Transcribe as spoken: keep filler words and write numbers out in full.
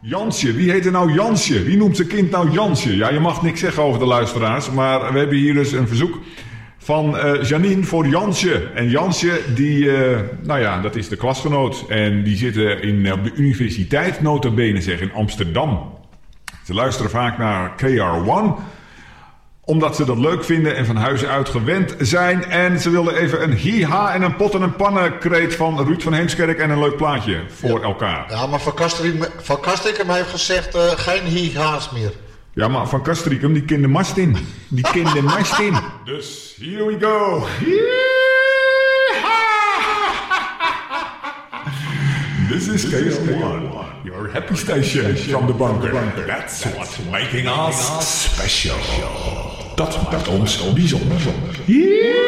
Jansje, wie heet er nou Jansje? Wie noemt zijn kind nou Jansje? Ja, je mag niks zeggen over de luisteraars, maar we hebben hier dus een verzoek van uh, Janine voor Jansje. En Jansje, die, uh, nou ja, dat is de klasgenoot. En die zitten in, op de universiteit, nota bene zeg, in Amsterdam. Ze luisteren vaak naar K R één, omdat ze dat leuk vinden en van huis uit gewend zijn. En ze wilden even een hi-ha en een potten en pannen kreet van Ruud van Heemskerk en een leuk plaatje voor ja. elkaar. Ja, maar Van Kastrikum, Van Kastrikum heeft gezegd uh, geen hi-ha's meer. Ja, maar Van Kastrikum, die kende mast in. Die kende mast in. Dus, here we go. This is K R één, your happy station from the bunker. That's what's making us special. Dat maakt ons bijzonder.